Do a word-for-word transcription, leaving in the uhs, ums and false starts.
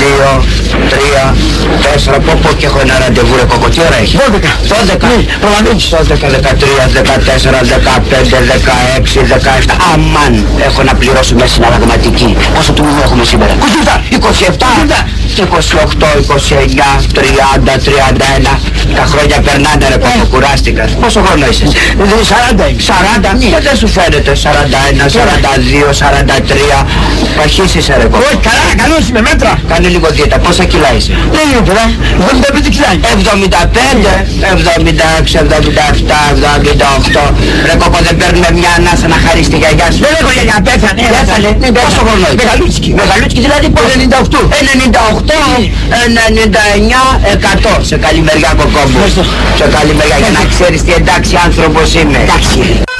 δύο, τρία, τέσσερα, πω πω και έχω ένα ραντεβού ρε κόκο, τι ώρα έχει? δώδεκα. δώδεκα. Προλαβαίνεις. δώδεκα, δεκατρία, δεκατέσσερα, δεκαπέντε, δεκαέξι, δεκαεπτά. Αμάν, έχω να πληρώσω μια συναλλαγματική. Πόσο του μήνου έχουμε σήμερα? είκοσι επτά. είκοσι οκτώ, είκοσι εννιά, τριάντα, τριάντα ένα. Τα χρόνια περνάνε ρε κόκο, κουράστηκα. Πόσο χρόνο είσαι? σαράντα. σαράντα. Και δεν σου φαίνεται? σαράντα ένα, σαράντα δύο, σαράντα τρία. Παχύσεις ρε κόκο. Όχι, καλά, καλώς είμαι, μέτρα. Κάνε λίγο δίαιτα. Πόσα κιλά είσαι? Δεν είναι πολλά. εβδομήντα πέντε κιλά. εβδομήντα πέντε, εβδομήντα έξι, εβδομήντα επτά, εβδομήντα οκτώ. Ρε κόκο, δεν παίρνουμε μια ανάσα να χαρίσει τη γιαγιά σου? Δεν έχω γιαγιά, πέθανε. Πέθανε. Πόσο χρόνο είσαι? Μεγαλούτσικη. Μεγαλούτσικη δηλαδή πόσο? ενενήντα οκτώ. ενενήντα οκτώ, ενενήντα εννιά, εκατό. Σε καλή μεριά κοκό μου. Σε καλή μεριά για να ξέρεις τι εντάξει άνθρωπος είμαι. Εντάξει.